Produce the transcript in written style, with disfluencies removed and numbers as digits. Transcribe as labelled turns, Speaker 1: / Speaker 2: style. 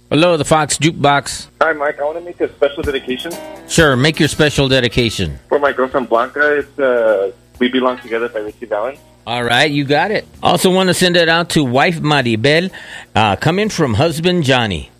Speaker 1: Hello, the Fox Jukebox.
Speaker 2: Hi, Mike. I want to make a special dedication.
Speaker 1: Sure, make your special dedication.
Speaker 2: For my girlfriend, Blanca. It's We Belong Together by Ricky Valens.
Speaker 1: All right, you got it. Also want to send it out to wife Maribel, coming from husband Johnny.